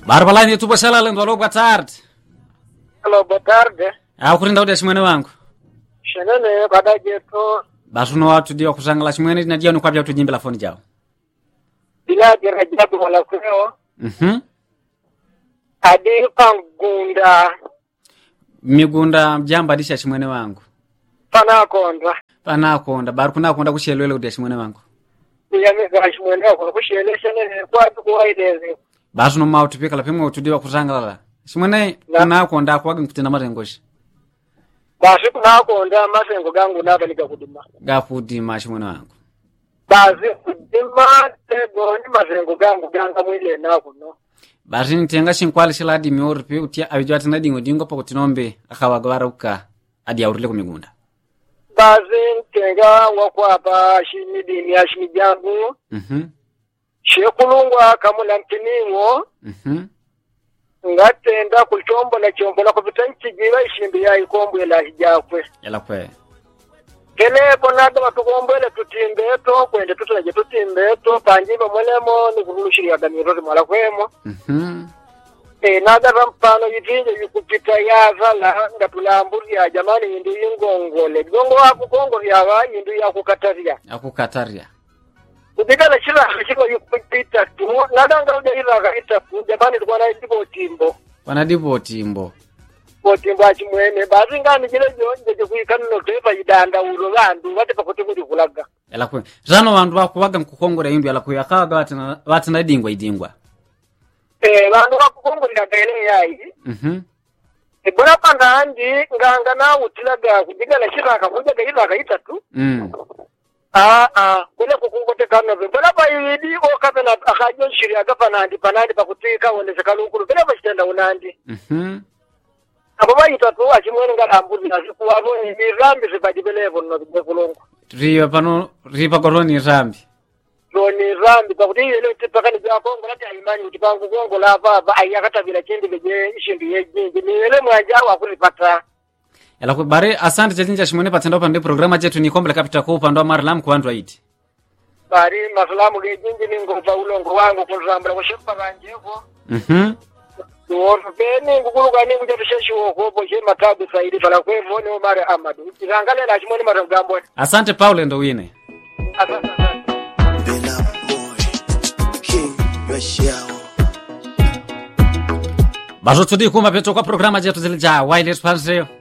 Barbalani tupo shala ndo boa tarde. Hello, boa tarde. Akurinda ude shimwene wangu. Shenene kadajeto. Basuno watu dio kusangala shimwene na dio nukwapya tujimbela phone jao. Bila dirajabu wala kweo. Adi pangunda. Migunda mjamba disha shimwene wangu. Panakonda. Baru kuna konda kushelwele ude shimwene wangu. Yamega shimwene wangu kushelele shenene kwa kuwaidezi. Basuno mautupika la pimwe utudiwa kusangala. Shimwene kuna konda kwa ngikutina marengoshi. Basi kuna konda masengo gangu naba nikakudima. Gakudima shimwene wangu. Bazi kudima tego ni masengo gangu ganga mwile nako no. Basi nitenga shinkwali shiladi miori pe utia abijwati na dingo pa kutinombe akawagwara uka adi aurile kumigunda. Bazi nitenga wakwapa shimidini ya shimijangu. Shekulungwa kamuna mtiningo. Ngatenda kuchombo na chombo na kuvitanchi jiva ishimbi ya ikombu ila hijakwe. Yala kwe. Kene ponada watukombele tutimbeto, kwende tutulaje tutimbeto, panjiba mwelemo ni kurulushiri ya gamirori mwala kwemo. Nada rampano yitinje yukupita ya zala ngatulamburi ya jamani yindu yingongole. Gongo waku kongo yawa yindu ya kukataria. Kudikana shira shiko yukupita tu, nada ngauja hira kaita tu, jamani tukwana dibo timbo. Wanadibo timbo. Timbo achimwene, bazi ngani jile jonje kuikano tepa yidanda uro gandu, wate pakote kulaga. Yala kwe. Zano wandu wako waga mkukongore yindu yala kwe akawaga watina idingwa. Wandu wako kongore ya gaile yai. Bwana panda andi, nganga na utilaga kudikana shira kakuja hira kaita tu. Kule kukungote kanobe. Bwana pa yuidi o kapena akajon shiri agapa panandi pakutika wonese kalukulu. Bwana pa shitenda unandi. Ababa itatu achimwene ngalambuzi nasiku wabo ni rambi sipajibelevo nabije kulongo. Ripa koroni rambi. Roni rambi pakuti ile tipakani bya Kongo lati imani utipangu Kongo la baba ayakata bila chindi beje ishindi yeje ni ile mwajawa kulipata. Yala kwa bare asante chetinja shimwene patenda upande programa jetu ni komble kapita kwa upande wa Marlam kuandwa iti. Bari masalamu gejinji ni ngopa ulongo wangu kunrambla kwa shepa banjeko. Beni ngukulu kani kujatisheshi wokopo shema tabu saidi fala kwevo ni Omar Amadu. Irangale na shimoni marangambo. Asante Paul ndo wine. Asante. Bella boy. King Rashao. Bazo tudi kuma peto kwa programa jetu zile ja wireless panseo.